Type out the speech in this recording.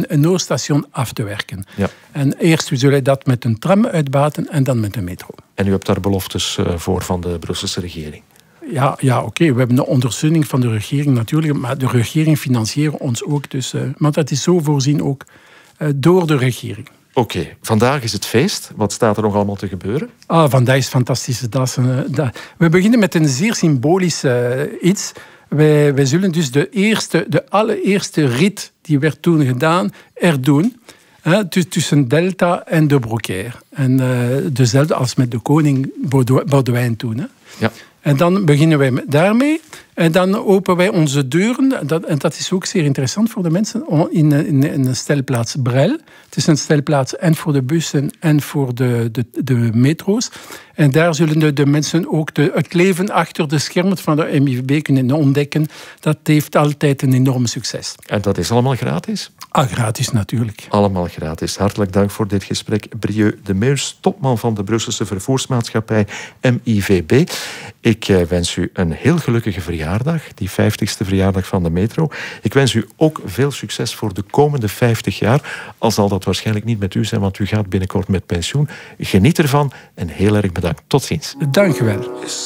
een Noorstation af te werken. Ja. En eerst we zullen dat met een tram uitbaten en dan met een metro. En u hebt daar beloftes voor van de Brusselse regering? Ja, oké. We hebben de ondersteuning van de regering natuurlijk, maar de regering financiert ons ook. Dus, want dat is zo voorzien ook door de regering. Oké, vandaag is het feest. Wat staat er nog allemaal te gebeuren? Vandaag is fantastisch. We beginnen met een zeer symbolisch iets. Wij zullen dus de allereerste rit die werd toen gedaan, erdoen. Tussen Delta en de Brocaire. En dezelfde als met de koning Boudewijn toen. Hè. Ja. En dan beginnen wij daarmee. En dan openen wij onze deuren. En dat is ook zeer interessant voor de mensen. In een stelplaats Brel. Het is een stelplaats en voor de bussen en voor de metro's. En daar zullen de mensen ook het leven achter de schermen van de MIVB kunnen ontdekken. Dat heeft altijd een enorm succes. En dat is allemaal gratis? Gratis natuurlijk. Allemaal gratis. Hartelijk dank voor dit gesprek. Brieux de Meus, topman van de Brusselse vervoersmaatschappij MIVB. Ik wens u een heel gelukkige verjaardag, die 50ste verjaardag van de metro. Ik wens u ook veel succes voor de komende 50 jaar. Al zal dat waarschijnlijk niet met u zijn, want u gaat binnenkort met pensioen. Geniet ervan en heel erg bedankt. Tot ziens. Dank u wel.